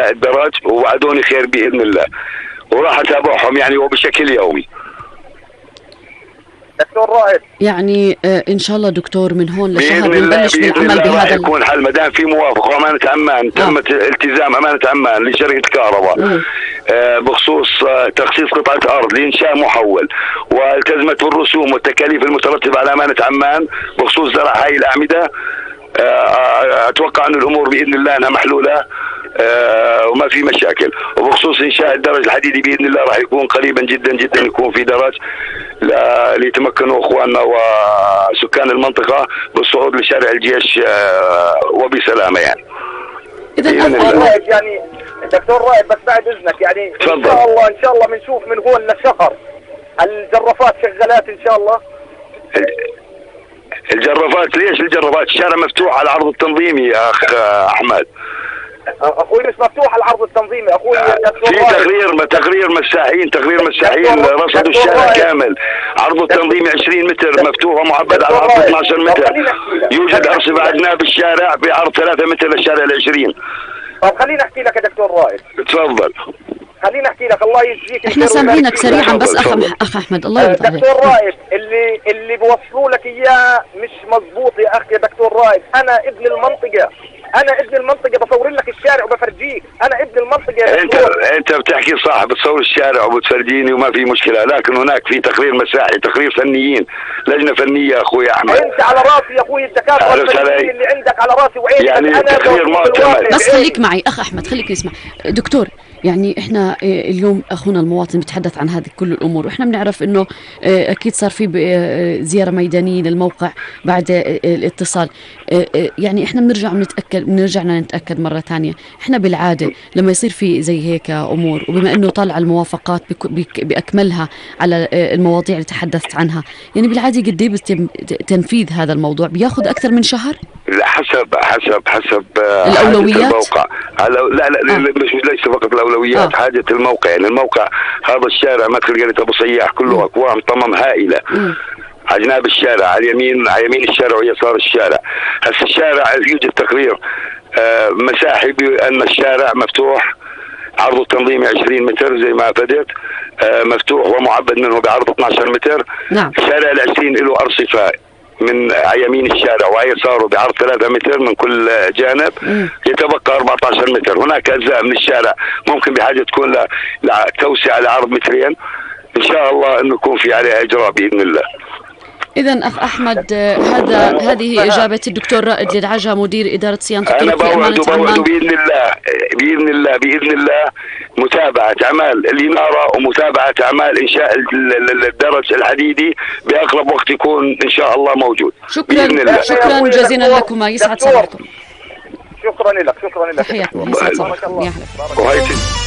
انشاء الدرج، ووعدوني خير باذن الله، وراح اتابعهم يعني وبشكل يومي. دكتور رائد يعني ان شاء الله دكتور من هون لشهر بإذن الله بنبلش بالعمل راح يكون حل ما دام في موافقه امانه عمان تمت التزام امانه عمان لشركه كهرباء بخصوص تخصيص قطعه ارض لانشاء محول، والتزمت بالرسوم والتكاليف المترتبه على امانه عمان بخصوص زرع هاي الاعمده. اتوقع ان الامور باذن الله انها محلوله وما في مشاكل. وبخصوص انشاء الدرج الحديدي باذن الله راح يكون قريبا جدا جدا يكون في درج ليتمكنوا اخواننا وسكان المنطقه بالصعود لشارع الجيش وبسلامه يعني. اذا يعني دكتور رائد بس بعد اذنك يعني تفضل. ان شاء الله بنشوف من هون لشهر الجرافات شغالات ان شاء الله. الجرافات ليش الجرافات؟ الشارع مفتوح على العرض التنظيمي يا اخ احمد. اخوي مش مفتوح على العرض التنظيمي اخوي. في تقرير مساحين رصدوا الشارع كامل. عرض التنظيمي 20 متر مفتوح ومعبد على عرض 12 متر. يوجد ارصفه عدناه بالشارع بعرض 3 متر للشارع ال20. طب خليني احكي لك يا دكتور رائد. تفضل. خليني احكي لك الله يجزيك. احنا سامعينك سريعا بس اخ احمد الله يرضى عليك. دكتور رائد اللي بوصلوا لك اياه مش مزبوط يا اخي يا دكتور رائد. انا ابن المنطقه بصور لك الشارع وبفرجيك. انا ابن المنطقه. انت بتحكي صح بتصور الشارع وبتفرجيني وما في مشكله، لكن هناك في تقرير مساحي، تقرير فنيين، لجنه فنيه يا اخوي احمد. انت على راسي يا اخوي الدكاتره الفنيين اللي عندك على راسي وعيني. يعني تقرير معتمد. بس خليك معي اخ احمد خليك نسمع دكتور. يعني احنا اليوم اخونا المواطن بيتحدث عن هذه كل الامور، واحنا بنعرف انه اكيد صار في زياره ميدانيه للموقع بعد الاتصال. يعني احنا بنرجع نتاكد مره ثانيه. احنا بالعاده لما يصير في زي هيك امور وبما انه طالع الموافقات باكملها على المواضيع اللي تحدثت عنها، يعني بالعاده قد ايه بيتم تنفيذ هذا الموضوع؟ بياخذ اكثر من شهر؟ حسب الاولويات الموقع. لا ليس فقط الاولويات، حاجه الموقع. يعني الموقع هذا الشارع مدخل قرية ابو صياح كله اكوام طمم هائله على جناب الشارع، على يمين الشارع ويسار الشارع. هسه الشارع يوجد تقرير مساحي بان الشارع مفتوح، عرضه التنظيمي 20 متر زي ما بدت، مفتوح ومعبد منه بعرض 12 متر. نعم. الشارع ال20 له ارصفه من يمين الشارع ويساره بعرض 3 متر من كل جانب. يتبقى 14 متر. هناك اجزاء من الشارع ممكن بحاجه تكون لتوسعه لعرض مترين، ان شاء الله انه يكون في عليها اجراء باذن الله. إذا أخ أحمد هذه إجابة الدكتور رائد للعجة مدير إدارة صيانة الطرق في أمانة عمان. أنا بإذن الله متابعة أعمال الإنارة ومتابعة أعمال إنشاء الدرج الحديدي بأقرب وقت يكون إن شاء الله موجود. شكرا جزيلا لكما، يسعد صباحكم. شكرا لك. تحياتنا، يسعد صباحكم.